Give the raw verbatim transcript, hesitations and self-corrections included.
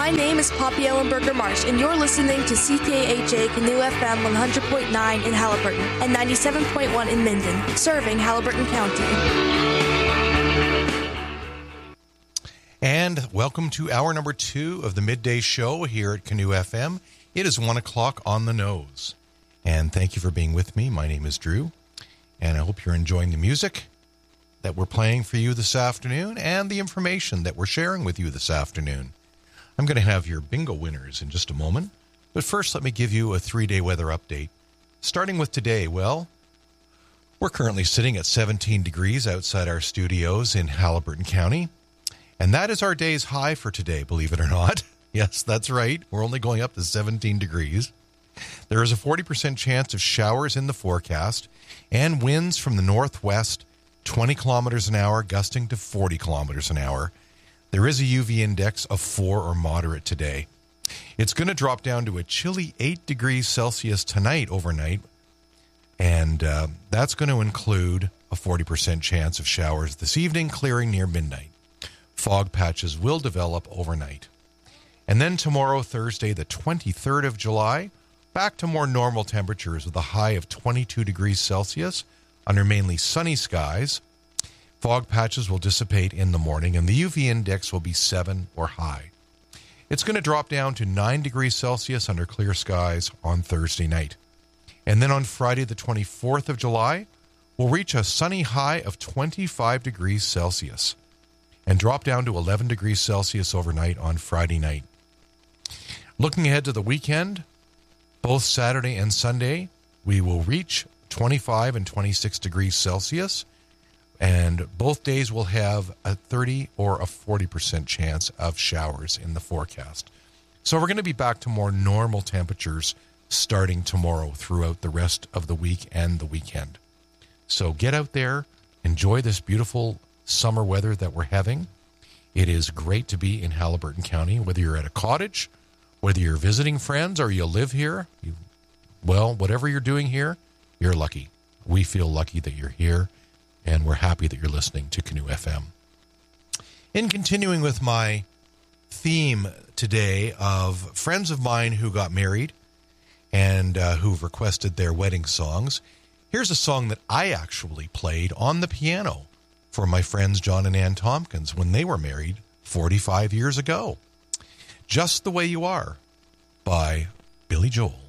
My name is Poppy Ellenberger Marsh, and you're listening to C K H A Canoe F M one hundred point nine in Haliburton and ninety-seven point one in Minden, serving Haliburton County. And welcome to hour number two of the midday show here at Canoe F M. It is one o'clock on the nose. And thank you for being with me. My name is Drew, and I hope you're enjoying the music that we're playing for you this afternoon and the information that we're sharing with you this afternoon. I'm going to have your bingo winners in just a moment, but first let me give you a three-day weather update. Starting with today, well, we're currently sitting at seventeen degrees outside our studios in Haliburton County, and that is our day's high for today, believe it or not. Yes, that's right. We're only going up to seventeen degrees. There is a forty percent chance of showers in the forecast and winds from the northwest, twenty kilometers an hour, gusting to forty kilometers an hour. There is a U V index of four or moderate today. It's going to drop down to a chilly eight degrees Celsius tonight overnight, and uh, that's going to include a forty percent chance of showers this evening, clearing near midnight. Fog patches will develop overnight. And then tomorrow, Thursday, the twenty-third of July, back to more normal temperatures with a high of twenty-two degrees Celsius under mainly sunny skies. Fog patches will dissipate in the morning, and the U V index will be seven or high. It's going to drop down to nine degrees Celsius under clear skies on Thursday night. And then on Friday, the twenty-fourth of July, we'll reach a sunny high of twenty-five degrees Celsius and drop down to eleven degrees Celsius overnight on Friday night. Looking ahead to the weekend, both Saturday and Sunday, we will reach twenty-five and twenty-six degrees Celsius, and both days will have a thirty or a forty percent chance of showers in the forecast. So we're going to be back to more normal temperatures starting tomorrow throughout the rest of the week and the weekend. So get out there, enjoy this beautiful summer weather that we're having. It is great to be in Haliburton County, whether you're at a cottage, whether you're visiting friends or you live here. You, well, whatever you're doing here, you're lucky. We feel lucky that you're here, and we're happy that you're listening to Canoe F M. In continuing with my theme today of friends of mine who got married and uh, who've requested their wedding songs, here's a song that I actually played on the piano for my friends John and Ann Tompkins when they were married forty-five years ago. Just the Way You Are by Billy Joel.